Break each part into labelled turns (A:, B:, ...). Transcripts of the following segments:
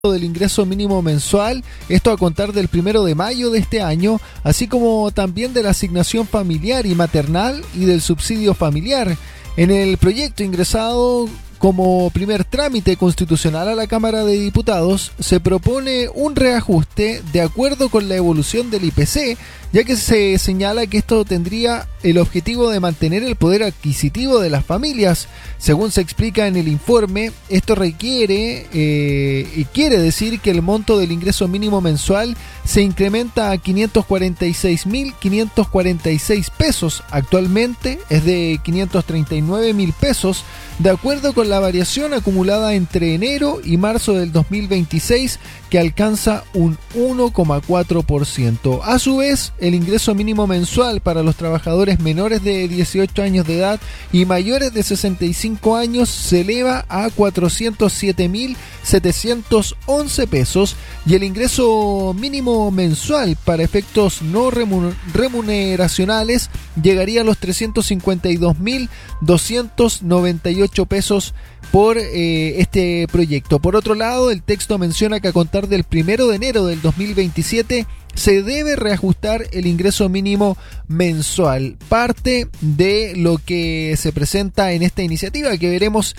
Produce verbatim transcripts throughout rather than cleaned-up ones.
A: del ingreso mínimo mensual, esto a contar del primero de mayo de este año, así como también de la asignación familiar y maternal y del subsidio familiar. En el proyecto ingresado como primer trámite constitucional a la Cámara de Diputados, se propone un reajuste de acuerdo con la evolución del I P C, ya que se señala que esto tendría el objetivo de mantener el poder adquisitivo de las familias. Según se explica en el informe, esto requiere eh, y quiere decir que el monto del ingreso mínimo mensual se incrementa a quinientos cuarenta y seis mil quinientos cuarenta y seis pesos. Actualmente es de quinientos treinta y nueve mil pesos, de acuerdo con la variación acumulada entre enero y marzo del dos mil veintiséis, que alcanza un uno coma cuatro por ciento. A su vez, el ingreso mínimo mensual para los trabajadores menores de dieciocho años de edad y mayores de sesenta y cinco años se eleva a cuatrocientos siete mil setecientos once pesos, y el ingreso mínimo mensual para efectos no remuneracionales llegaría a los trescientos cincuenta y dos mil doscientos noventa y ocho pesos por eh, este proyecto. Por otro lado, el texto menciona que a contar del primero de enero del dos mil veintisiete se debe reajustar el ingreso mínimo mensual, parte de lo que se presenta en esta iniciativa, que veremos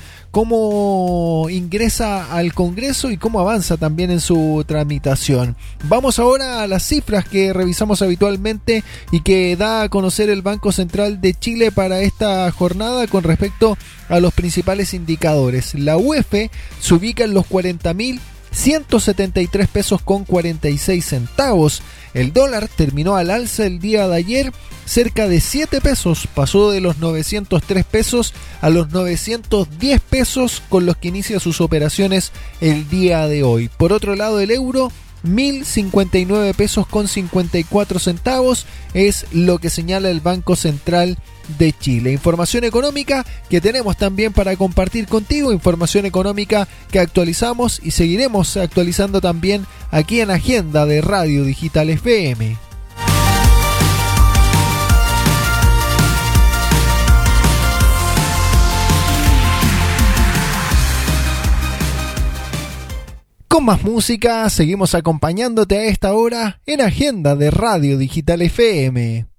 A: cómo ingresa al Congreso y cómo avanza también en su tramitación. Vamos ahora a las cifras que revisamos habitualmente y que da a conocer el Banco Central de Chile para esta jornada con respecto a los principales indicadores. La U E F se ubica en los cuarenta mil ciento setenta y tres pesos con cuarenta y seis centavos. El dólar terminó al alza el día de ayer cerca de siete pesos, pasó de los novecientos tres pesos a los novecientos diez pesos con los que inicia sus operaciones el día de hoy. Por otro lado, el euro mil cincuenta y nueve pesos con cincuenta y cuatro centavos es lo que señala el Banco Central de Chile. Información económica que tenemos también para compartir contigo, información económica que actualizamos y seguiremos actualizando también aquí en Agenda de Radio Digital F M. Con más música, seguimos acompañándote a esta hora en Agenda de Radio Digital F M.